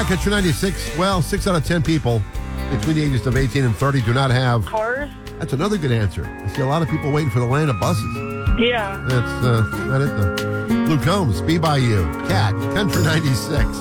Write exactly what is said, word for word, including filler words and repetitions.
Yeah, Country ninety-six. Well, six out of ten people between the ages of eighteen and thirty do not have Cars? That's another good answer. I see a lot of people waiting for the lane of buses. Yeah. That's uh, not it, though. Blue Combs, Be By You. Cat, Country ninety-six.